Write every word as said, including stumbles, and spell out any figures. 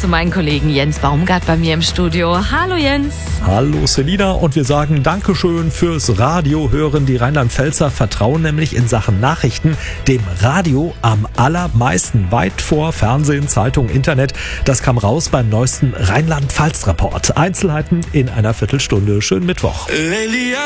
begrüße meinen Kollegen Jens Baumgart bei mir im Studio. Hallo Jens. Hallo Selina, und wir sagen Dankeschön fürs Radio hören. Die Rheinland-Pfälzer vertrauen nämlich in Sachen Nachrichten dem Radio am allermeisten, weit vor Fernsehen, Zeitung, Internet. Das kam raus beim neuesten Rheinland-Pfalz-Report. Einzelheiten in einer Viertelstunde. Schönen Mittwoch.